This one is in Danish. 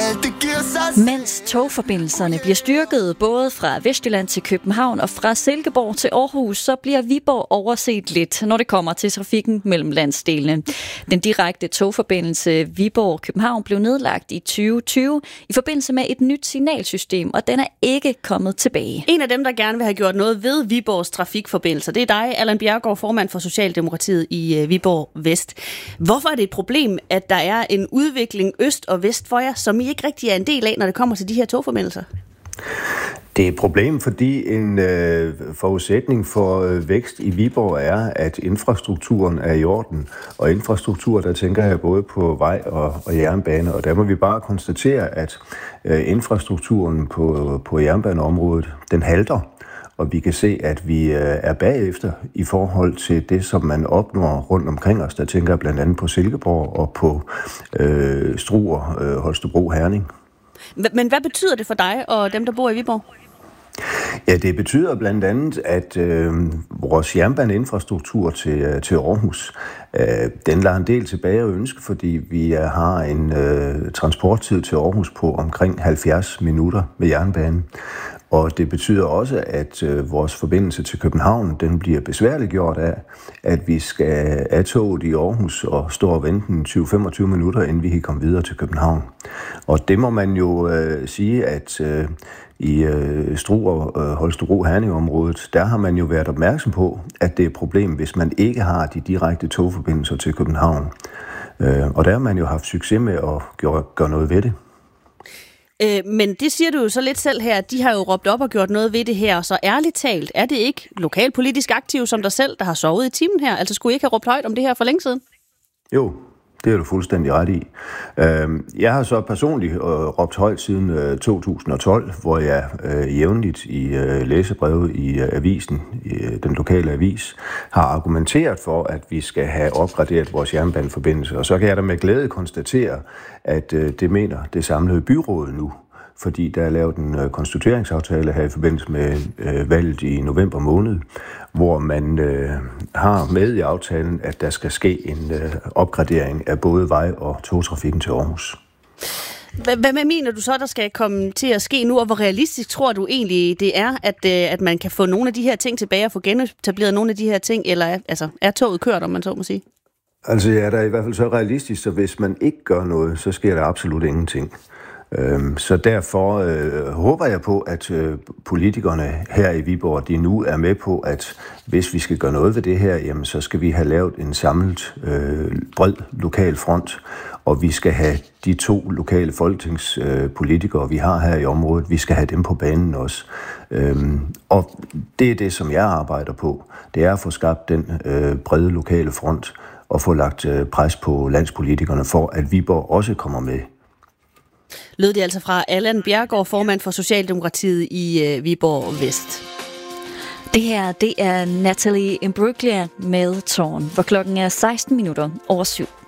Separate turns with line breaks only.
alt det giver sig.
Mens togforbindelserne bliver styrket både fra Vestjylland til København og fra Silkeborg til Aarhus, så bliver Viborg overset lidt, når det kommer til trafikken mellem landsdelene. Den direkte togforbindelse Viborg-København blev nedlagt i 2020 i forbindelse med et nyt signalsystem, og den er ikke kommet tilbage.
En af dem, der gerne vil have gjort noget ved Viborgs trafikforbindelser, det er dig, Allan Bjerregaard, formand for Socialdemokratiet i Viborg Vest. Hvorfor er det et problem, at der er en udvikling øst og vest for jer, som I ikke rigtig er en del af, når det kommer til de her togforbindelser?
Det er et problem, fordi en forudsætning for vækst i Viborg er, at infrastrukturen er i orden. Og infrastruktur, der tænker jeg både på vej og jernbane. Og der må vi bare konstatere, at infrastrukturen på jernbaneområdet, den halter. Og vi kan se, at vi er bagefter i forhold til det, som man opnår rundt omkring os. Der tænker jeg blandt andet på Silkeborg og på Struer, Holstebro, Herning.
Men hvad betyder det for dig og dem, der bor i Viborg?
Ja, det betyder blandt andet, at vores jernbaneinfrastruktur til Aarhus, den lader en del tilbage at ønske, fordi vi har en transporttid til Aarhus på omkring 70 minutter med jernbanen. Og det betyder også, at vores forbindelse til København, den bliver besværligt gjort af, at vi skal af toget i Aarhus og stå og vente 20-25 minutter, inden vi kan komme videre til København. Og det må man jo sige, at i Struer, Holstebro, Herning-området, der har man jo været opmærksom på, at det er et problem, hvis man ikke har de direkte togforbindelser til København. Og der har man jo haft succes med at gøre noget ved det.
Men det siger du jo så lidt selv her, at de har jo råbt op og gjort noget ved det her, så ærligt talt, er det ikke lokalpolitisk aktiv som dig selv, der har sovet i timen her? Altså skulle I ikke have råbt højt om det her for længe siden? Jo,
det er du fuldstændig ret i. Jeg har så personligt råbt højt siden 2012, hvor jeg jævnligt i læsebreve i avisen, den lokale avis, har argumenteret for, at vi skal have opgraderet vores jernbaneforbindelse. Og så kan jeg da med glæde konstatere, at det mener det samlede byråd nu, fordi der er lavet en konstitueringsaftale her i forbindelse med valget i november måned, hvor man har med i aftalen, at der skal ske en opgradering af både vej- og togtrafikken til Aarhus.
Hvad mener du så, der skal komme til at ske nu, og hvor realistisk tror du egentlig det er, at man kan få nogle af de her ting tilbage og få genetableret nogle af de her ting, eller er toget kørt, om man så må sige?
Altså ja, der er i hvert fald så realistisk, så hvis man ikke gør noget, så sker der absolut ingenting. Så derfor håber jeg på, at politikerne her i Viborg, de nu er med på, at hvis vi skal gøre noget ved det her, jamen, så skal vi have lavet en samlet bred lokal front, og vi skal have de 2 lokale folketingspolitikere, vi har her i området, vi skal have dem på banen også. Og det er det, som jeg arbejder på. Det er at få skabt den brede lokale front og få lagt pres på landspolitikerne for, at Viborg også kommer med.
Lød det altså fra Allan Bjerregaard, formand for Socialdemokratiet i Viborg Vest.
Det her, det er Natalie Imbruglia med Tårn, hvor klokken er 16 minutter over 7.